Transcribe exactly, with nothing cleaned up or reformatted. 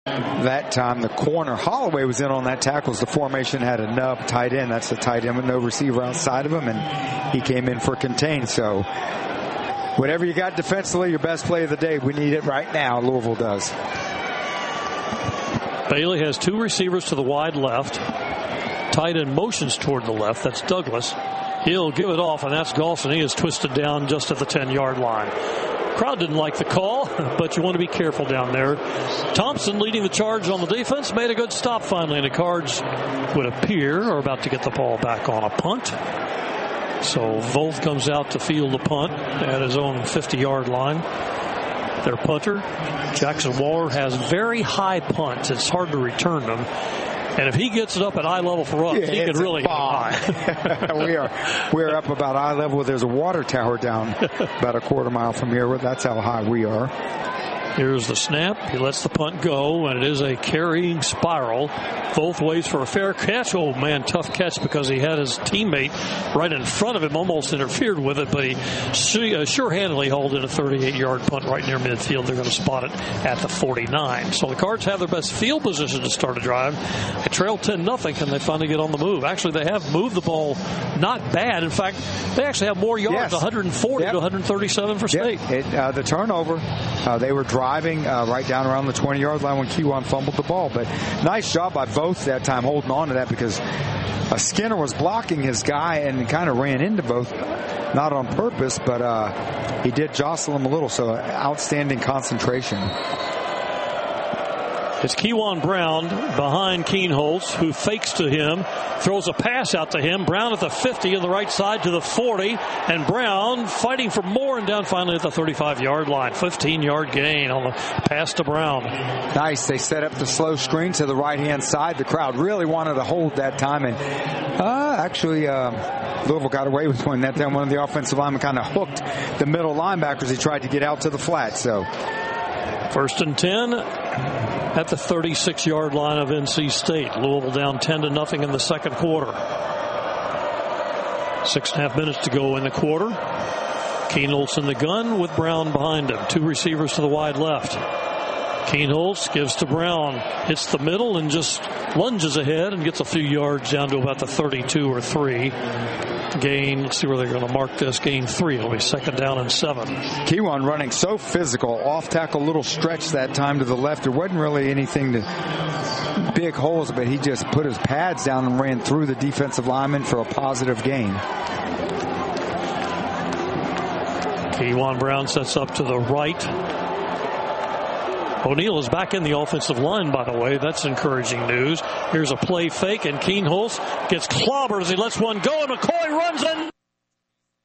That time the corner Holloway was in on that tackle. The formation had a nub tight end. That's the tight end with no receiver outside of him, and he came in for contain. So whatever you got defensively, your best play of the day, we need it right now. Louisville does. Bailey has two receivers to the wide left. Tight end motions toward the left. That's Douglas. He'll give it off, and that's Golson. He is twisted down just at the ten-yard line. Crowd didn't like the call, but you want to be careful down there. Thompson, leading the charge on the defense, made a good stop finally, and the Cards would appear are about to get the ball back on a punt. So Voth comes out to field the punt at his own fifty-yard line. Their punter, Jackson Waller, has very high punts. It's hard to return them. And if he gets it up at eye level for us, yeah, he can really get high. we are we're up about eye level. There's a water tower down about a quarter mile from here. That's how high we are. Here's the snap. He lets the punt go, and it is a carrying spiral. Both ways for a fair catch. Oh, man, tough catch because he had his teammate right in front of him, almost interfered with it, but he sure-handedly hauled in a thirty-eight-yard punt right near midfield. They're going to spot it at the forty-nine. So the Cards have their best field position to start a drive. They trail ten nothing, and they finally get on the move. Actually, they have moved the ball not bad. In fact, they actually have more yards, yes. one forty yep. to one thirty-seven for State. Yep. It, uh, the turnover, uh, they were driving uh, right down around the twenty-yard line when Kewan fumbled the ball. But nice job by Voth that time holding on to that, because uh, Skinner was blocking his guy and kind of ran into Voth, not on purpose, but uh, he did jostle him a little. So outstanding concentration. It's Kewan Brown behind Keenholz, who fakes to him, throws a pass out to him. Brown at the fifty on the right side to the forty, and Brown fighting for more and down finally at the thirty-five-yard line. fifteen-yard gain on the pass to Brown. Nice. They set up the slow screen to the right-hand side. The crowd really wanted to hold that time, and uh, actually uh, Louisville got away with one. That time one of the offensive linemen kind of hooked the middle linebackers. He tried to get out to the flat. So first and ten. At the thirty-six-yard line of N C State. Louisville down ten to nothing in the second quarter. Six and a half minutes to go in the quarter. Keenholz in the gun with Brown behind him. Two receivers to the wide left. Keenholz gives to Brown, hits the middle and just lunges ahead and gets a few yards down to about the thirty-two or three. Gain, let's see where they're going to mark this. Gain three. It'll be second down and seven. Kewan running so physical. Off tackle, little stretch that time to the left. There wasn't really anything to big holes, but he just put his pads down and ran through the defensive lineman for a positive gain. Kewan Brown sets up to the right. O'Neal is back in the offensive line, by the way. That's encouraging news. Here's a play fake, and Keenholz gets clobbered as he lets one go, and McCoy runs and